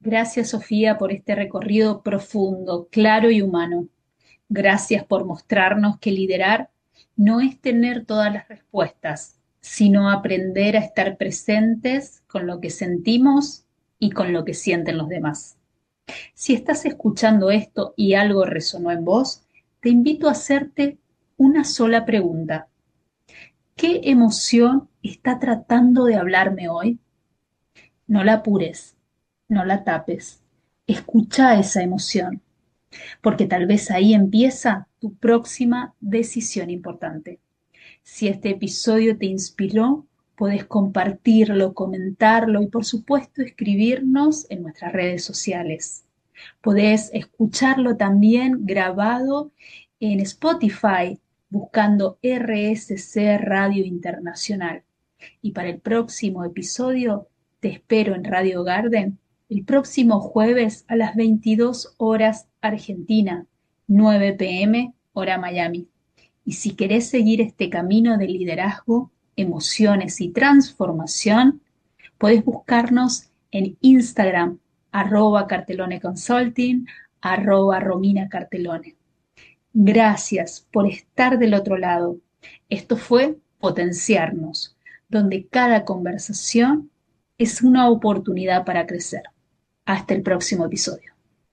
Gracias, Sofía, por este recorrido profundo, claro y humano. Gracias por mostrarnos que liderar no es tener todas las respuestas, sino aprender a estar presentes con lo que sentimos y con lo que sienten los demás. Si estás escuchando esto y algo resonó en vos, te invito a hacerte una sola pregunta. ¿Qué emoción está tratando de hablarme hoy? No la apures, no la tapes. Escucha esa emoción, porque tal vez ahí empieza tu próxima decisión importante. Si este episodio te inspiró, podés compartirlo, comentarlo y por supuesto escribirnos en nuestras redes sociales. Podés escucharlo también grabado en Spotify buscando RSC Radio Internacional. Y para el próximo episodio te espero en Radio Garden el próximo jueves a las 22 horas Argentina, 9 p.m. hora Miami. Y si querés seguir este camino de liderazgo, emociones y transformación, podés buscarnos en Instagram, @Cartelone Consulting, @Romina Cartelone. Gracias por estar del otro lado. Esto fue Potenciarnos, donde cada conversación es una oportunidad para crecer. Hasta el próximo episodio.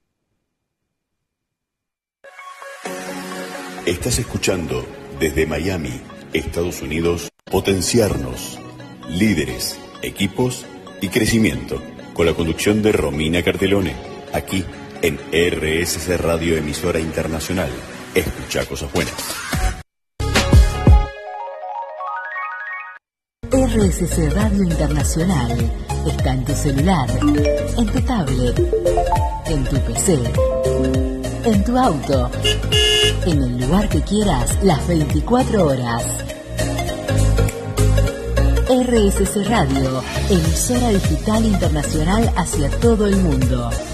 Estás escuchando desde Miami, Estados Unidos, Potenciarnos, líderes, equipos y crecimiento, con la conducción de Romina Cartelone, aquí en RSC Radio Emisora Internacional. Escucha cosas buenas. RSC Radio Internacional está en tu celular, en tu tablet, en tu PC, en tu auto, en el lugar que quieras, las 24 horas. RSC Radio, emisora digital internacional hacia todo el mundo.